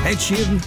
Ed Sheeran.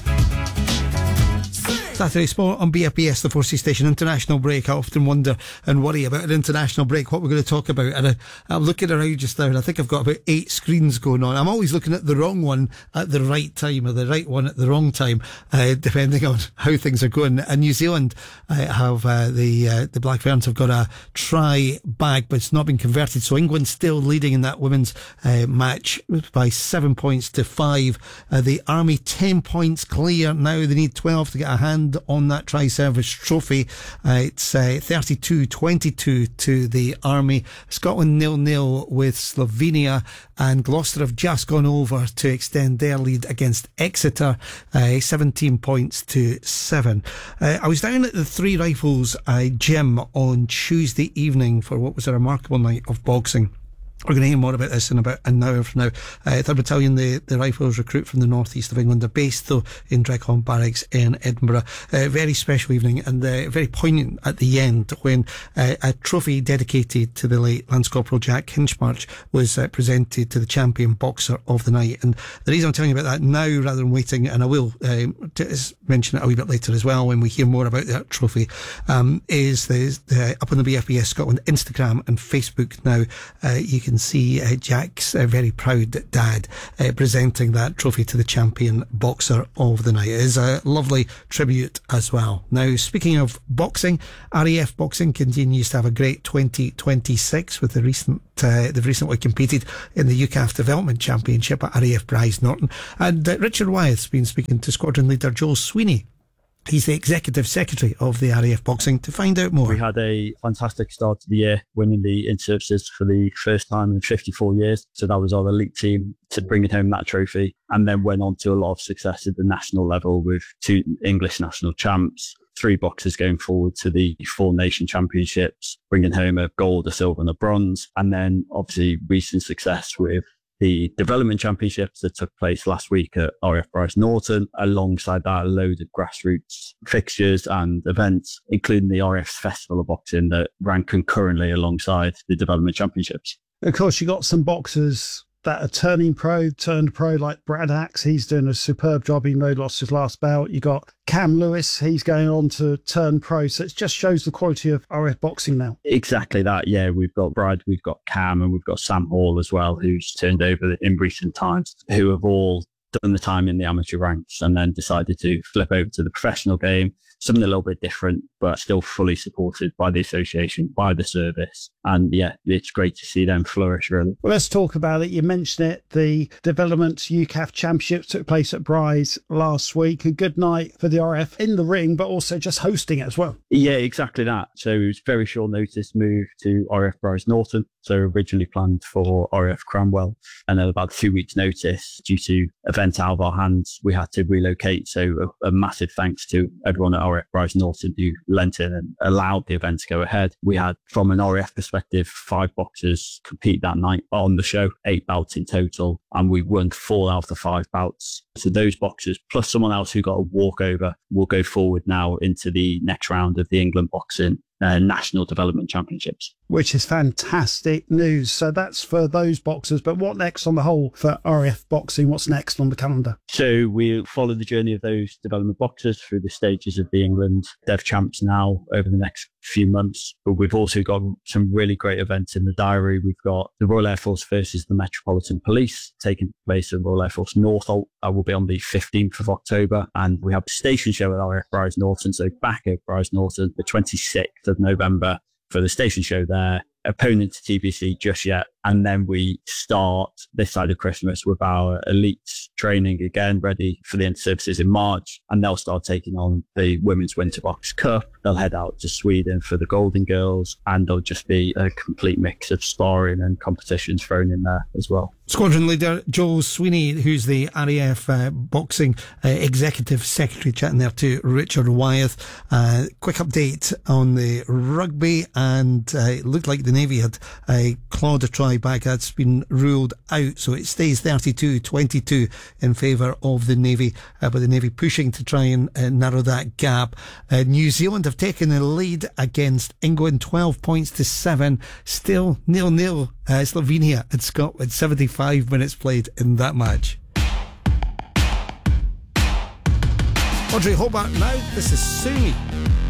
Saturday Sport on BFBS, the Forsey Station. International break. I often wonder and worry about an international break, what we're going to talk about. And I'm looking around just now and I think I've got about 8 screens going on. I'm always looking at the wrong one at the right time or the right one at the wrong time, depending on how things are going. And New Zealand have the Black Ferns have got a try back, but it's not been converted. So England's still leading in that women's match by 7 points to 5. The Army 10 points clear now. They need 12 to get a hand on that tri-service trophy. It's 32-22 to the Army. Scotland 0-0 with Slovenia, and Gloucester have just gone over to extend their lead against Exeter, 17 points to 7. I was down at the Three Rifles gym on Tuesday evening for what was a remarkable night of boxing. We're going to hear more about this in about an hour from now. 3rd Battalion, the Rifles recruit from the northeast of England. They're based, though, in Dreghorn Barracks in Edinburgh. Very special evening and very poignant at the end when a trophy dedicated to the late Lance Corporal Jack Hinchmarch was presented to the champion boxer of the night. And the reason I'm telling you about that now rather than waiting, and I will mention it a wee bit later as well when we hear more about that trophy, is the up on the BFBS Scotland Instagram and Facebook now. You can see Jack's very proud dad presenting that trophy to the champion boxer of the night. It is a lovely tribute as well. Now, speaking of boxing, RAF Boxing continues to have a great 2026 with they've recently competed in the UCAF Development Championship at RAF Bryce Norton. And Richard Wyeth's been speaking to squadron leader Joel Sweeney. He's the Executive Secretary of the RAF Boxing to find out more. We had a fantastic start to the year, winning the in-services for the first time in 54 years. So that was our elite team to bringing home that trophy, and then went on to a lot of success at the national level with 2 English national champs, 3 boxers going forward to the 4 nation championships, bringing home a gold, a silver and a bronze. And then obviously recent success with the development championships that took place last week at RAF Bryce Norton. Alongside that, a load of grassroots fixtures and events, including the RAF Festival of Boxing that ran concurrently alongside the development championships. Of course, you got some boxers that are turned pro, like Brad Axe. He's doing a superb job, even though he lost his last bout. You got Cam Lewis, he's going on to turn pro. So it just shows the quality of RAF Boxing now. Exactly that, yeah. We've got Brad, we've got Cam, and we've got Sam Hall as well, who's turned over in recent times, who have all done the time in the amateur ranks and then decided to flip over to the professional game. Something a little bit different, but still fully supported by the association, by the service. And yeah, it's great to see them flourish, really. Well, let's talk about it. You mentioned it. The Development UCAF Championship took place at Bryce last week. A good night for the RAF in the ring, but also just hosting it as well. Yeah, exactly that. So it was very short notice move to RAF Bryce Norton. So originally planned for RAF Cranwell. And then about 2 weeks notice, due to event out of our hands, we had to relocate. So a massive thanks to everyone at RAF Bryce Norton who lent in and allowed the event to go ahead. We had, from an RAF perspective, 5 boxers compete that night on the show, 8 bouts in total, and we won 4 out of the 5 bouts. So those boxers, plus someone else who got a walkover, will go forward now into the next round of the England Boxing National Development Championships. Which is fantastic news. So that's for those boxers. But what next on the whole for RAF Boxing? What's next on the calendar? So we'll follow the journey of those development boxers through the stages of the England Dev Champs now over the next few months. But we've also got some really great events in the diary. We've got the Royal Air Force versus the Metropolitan Police taking place at Royal Air Force Northolt. That will be on the 15th of October. And we have a station show at RAF Bryce Norton. So back at Bryce Norton, the 26th of November for the station show there. Opponent to TBC just yet. And then we start this side of Christmas with our elite training again, ready for the inter-services in March. And they'll start taking on the Women's Winter Box Cup. They'll head out to Sweden for the Golden Girls. And there'll just be a complete mix of sparring and competitions thrown in there as well. Squadron leader Joel Sweeney, who's the RAF Boxing Executive Secretary, chatting there to Richard Wyeth. Quick update on the rugby, and it looked like the Navy had clawed a try back. That's been ruled out, so it stays 32-22 in favour of the Navy, but the Navy pushing to try and narrow that gap. New Zealand have taken the lead against England, 12 points to 7, still 0-0. Slovenia and Scotland, 75 minutes played in that match. Audrey Hobart now. This is Sue Me.